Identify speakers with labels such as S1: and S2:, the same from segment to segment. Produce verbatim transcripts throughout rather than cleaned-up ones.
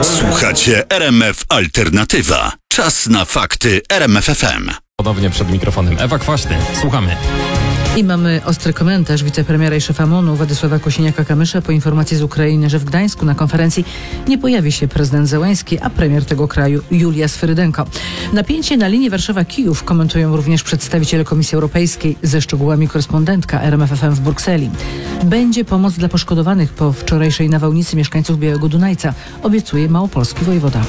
S1: Słuchacie R M F Alternatywa. Czas na fakty R M F F M.
S2: Ponownie przed mikrofonem Ewa Kwaśny. Słuchamy.
S3: I mamy ostry komentarz wicepremiera i szefa M O N-u Władysława Kosiniaka-Kamysza po informacji z Ukrainy, że w Gdańsku na konferencji nie pojawi się prezydent Zełenski, a premier tego kraju Julia Swyrydenko. Napięcie na linii Warszawa-Kijów komentują również przedstawiciele Komisji Europejskiej, ze szczegółami korespondentka R M F F M w Brukseli. Będzie pomoc dla poszkodowanych po wczorajszej nawałnicy mieszkańców Białego Dunajca, obiecuje małopolski wojewoda.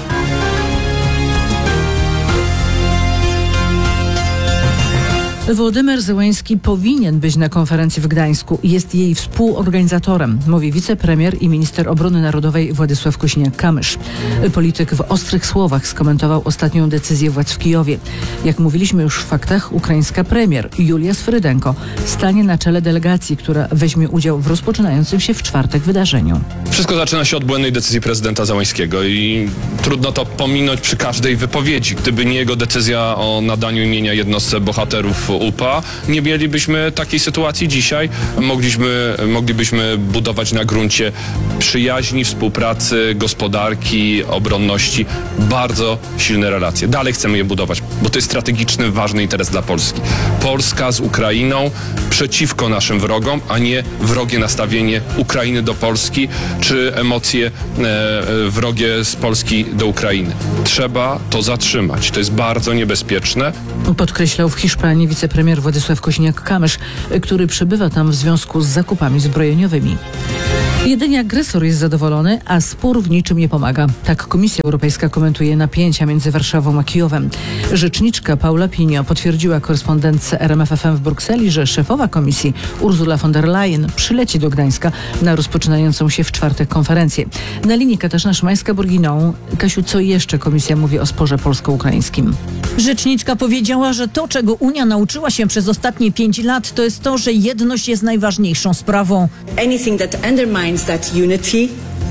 S3: Wołodymyr Zełenski powinien być na konferencji w Gdańsku. Jest jej współorganizatorem, mówi wicepremier i minister obrony narodowej Władysław Kosiniak-Kamysz. Polityk w ostrych słowach skomentował ostatnią decyzję władz w Kijowie. Jak mówiliśmy już w faktach, ukraińska premier Julia Swyrydenko stanie na czele delegacji, która weźmie udział w rozpoczynającym się w czwartek wydarzeniu.
S4: Wszystko zaczyna się od błędnej decyzji prezydenta Zełenskiego i trudno to pominąć przy każdej wypowiedzi. Gdyby nie jego decyzja o nadaniu imienia jednostce bohaterów U P A, nie mielibyśmy takiej sytuacji dzisiaj. Mogliśmy, moglibyśmy budować na gruncie przyjaźni, współpracy, gospodarki, obronności bardzo silne relacje. Dalej chcemy je budować, bo to jest strategiczny, ważny interes dla Polski. Polska z Ukrainą przeciwko naszym wrogom, a nie wrogie nastawienie Ukrainy do Polski, czy emocje e, wrogie z Polski do Ukrainy. Trzeba to zatrzymać. To jest bardzo niebezpieczne.
S3: Podkreślał w Hiszpanii wicepremier Władysław Kosiniak-Kamysz, który przebywa tam w związku z zakupami zbrojeniowymi. Jedynie agresor jest zadowolony, a spór w niczym nie pomaga. Tak Komisja Europejska komentuje napięcia między Warszawą a Kijowem. Rzeczniczka Paula Pinio potwierdziła korespondentce R M F F M w Brukseli, że szefowa komisji Ursula von der Leyen przyleci do Gdańska na rozpoczynającą się w czwartek konferencję. Na linii Katarzyna Szymańska-Burginą. Kasiu, co jeszcze komisja mówi o sporze polsko-ukraińskim?
S5: Rzeczniczka powiedziała, że to, czego Unia nauczyła się przez ostatnie pięć lat, to jest to, że jedność jest najważniejszą sprawą.
S6: Anything that undermines that unity,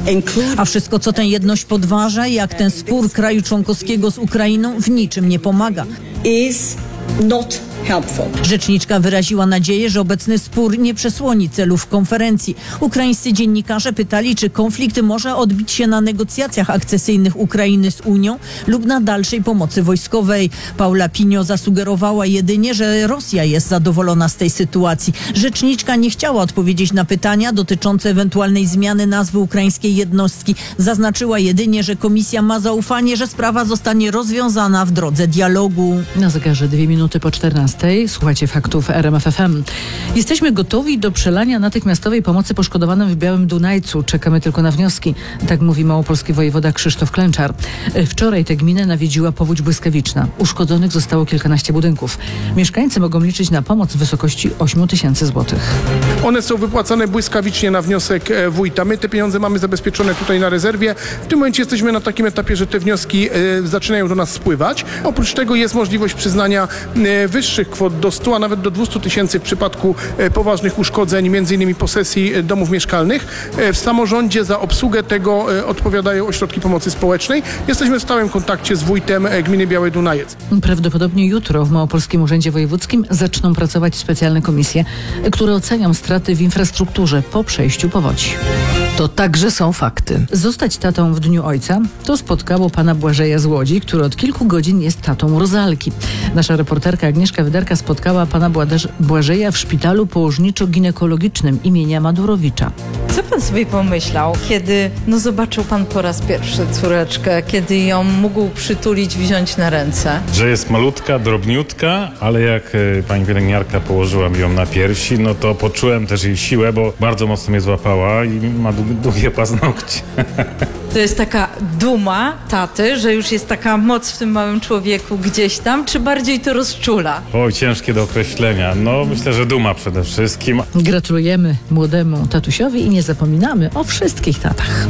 S5: A wszystko, co tę jedność podważa, jak ten spór kraju członkowskiego z Ukrainą, w niczym nie pomaga.
S6: is not helpful.
S5: Rzeczniczka wyraziła nadzieję, że obecny spór nie przesłoni celów konferencji. Ukraińscy dziennikarze pytali, czy konflikt może odbić się na negocjacjach akcesyjnych Ukrainy z Unią lub na dalszej pomocy wojskowej. Paula Pinio zasugerowała jedynie, że Rosja jest zadowolona z tej sytuacji. Rzeczniczka nie chciała odpowiedzieć na pytania dotyczące ewentualnej zmiany nazwy ukraińskiej jednostki. Zaznaczyła jedynie, że komisja ma zaufanie, że sprawa zostanie rozwiązana w drodze dialogu.
S3: Na zegarze dwie minuty po czternastej. Słuchajcie faktów R M F F M. Jesteśmy gotowi do przelania natychmiastowej pomocy poszkodowanym w Białym Dunajcu. Czekamy tylko na wnioski. Tak mówi małopolski wojewoda Krzysztof Klęczar. Wczoraj tę gminę nawiedziła powódź błyskawiczna. Uszkodzonych zostało kilkanaście budynków. Mieszkańcy mogą liczyć na pomoc w wysokości osiem tysięcy złotych.
S7: One są wypłacane błyskawicznie na wniosek wójta. My te pieniądze mamy zabezpieczone tutaj na rezerwie. W tym momencie jesteśmy na takim etapie, że te wnioski e, zaczynają do nas spływać. Oprócz tego jest możliwość przyznania e, wyższych kwot do stu, a nawet do dwustu tysięcy w przypadku e, poważnych uszkodzeń, między innymi posesji e, domów mieszkalnych. E, w samorządzie za obsługę tego e, odpowiadają ośrodki pomocy społecznej. Jesteśmy w stałym kontakcie z wójtem e, gminy Biały Dunajec.
S3: Prawdopodobnie jutro w Małopolskim Urzędzie Wojewódzkim zaczną pracować specjalne komisje, które ocenią straty w infrastrukturze po przejściu powodzi.
S8: To także są fakty.
S3: Zostać tatą w Dniu Ojca to spotkało pana Błażeja z Łodzi, który od kilku godzin jest tatą Rozalki. Nasza reporterka Agnieszka Wyderka spotkała pana Bładeż- Błażeja w szpitalu położniczo-ginekologicznym imienia Madurowicza.
S9: Co pan sobie pomyślał, kiedy no, zobaczył pan po raz pierwszy córeczkę, kiedy ją mógł przytulić, wziąć na ręce?
S10: Że jest malutka, drobniutka, ale jak e, pani pielęgniarka położyła mi ją na piersi, no to poczułem też jej siłę, bo bardzo mocno mnie złapała i ma długie, długie paznokcie.
S9: To jest taka duma taty, że już jest taka moc w tym małym człowieku gdzieś tam, czy bardziej to rozczula?
S10: Oj, ciężkie do określenia. No myślę, że duma przede wszystkim.
S3: Gratulujemy młodemu tatusiowi i nie zapominamy o wszystkich tatach.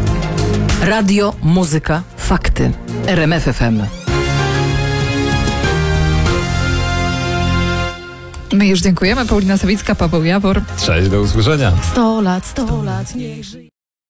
S8: Radio, muzyka, fakty. R M F F M.
S11: My już dziękujemy. Paulina Sawicka, Paweł Jawor.
S2: Cześć, do usłyszenia.
S8: sto lat, sto lat, niech żyje.